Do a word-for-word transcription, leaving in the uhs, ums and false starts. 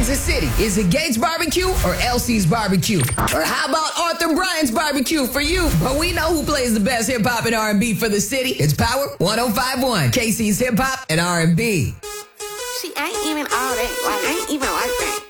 Kansas City? Is it Gates Barbecue or L C's Barbecue? Or how about Arthur Bryant's Barbecue for you? But we know who plays the best hip-hop and R and B for the city. It's Power one oh five point one, K C's Hip Hop and R and B. She ain't even all that. Like, ain't even like that.